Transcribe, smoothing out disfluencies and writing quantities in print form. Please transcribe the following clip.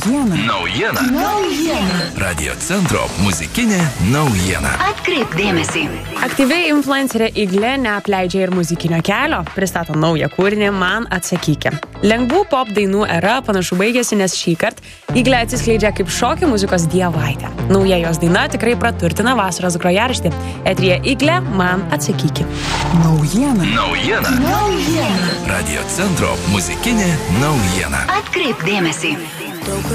Naujiena. Radio centro muzikinė naujiena. Atkreipk dėmesį. Aktyviai influencerė Iglė neapleidžia ir muzikinio kelio, pristato naują kūrinį Man atsakykė. Lengvų pop dainų era panašu baigėsi, nes šįkart Iglė atsiskleidžia kaip šokių muzikos dievaitė. Nauja jos daina tikrai praturtina vasaros grojaraštį. Eteryje Iglė Man atsakykė. Naujiena. Radio centro muzikinė naujiena. Atkreipk dėmesį.